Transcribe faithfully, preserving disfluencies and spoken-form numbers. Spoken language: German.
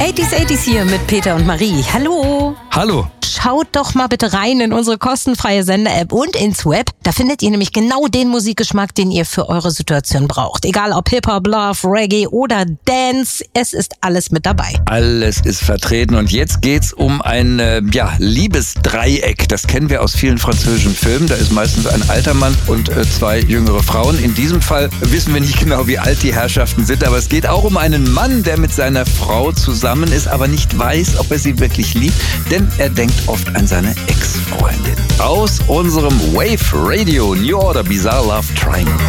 achtziger achtziger hier mit Peter und Marie. Hallo. Hallo. Schaut doch mal bitte rein in unsere kostenfreie Sender-App und ins Web. Da findet ihr nämlich genau den Musikgeschmack, den ihr für eure Situation braucht. Egal ob Hip-Hop, Love, Reggae oder Dance, es ist alles mit dabei. Alles ist vertreten und jetzt geht's um ein äh, ja, Liebesdreieck. Das kennen wir aus vielen französischen Filmen. Da ist meistens ein alter Mann und äh, zwei jüngere Frauen. In diesem Fall wissen wir nicht genau, wie alt die Herrschaften sind, aber es geht auch um einen Mann, der mit seiner Frau zusammen ist, aber nicht weiß, ob er sie wirklich liebt, denn er denkt oft an seine Ex-Freundin. Aus unserem Wave Radio New Order Bizarre Love Triangle.